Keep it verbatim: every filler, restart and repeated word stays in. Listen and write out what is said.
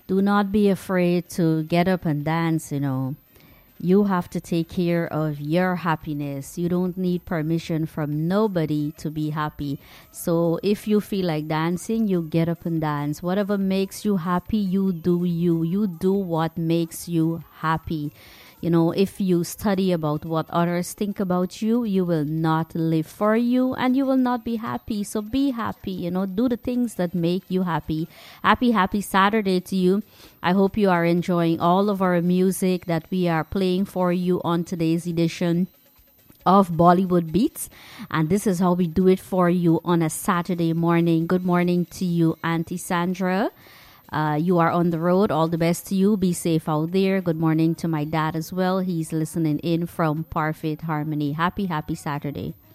Do not be afraid to get up and dance, you know. You have to take care of your happiness. You don't need permission from nobody to be happy. So if you feel like dancing, you get up and dance. Whatever makes you happy, you do you. You do what makes you happy. You know, if you study about what others think about you, you will not live for you and you will not be happy. So be happy, you know, do the things that make you happy. Happy, happy Saturday to you. I hope you are enjoying all of our music that we are playing for you on today's edition of Bollywood Beats. And this is how we do it for you on a Saturday morning. Good morning to you, Auntie Sandra. Uh, you are on the road. All the best to you. Be safe out there. Good morning to my dad as well. He's listening in from Parfait Harmony. Happy, happy Saturday.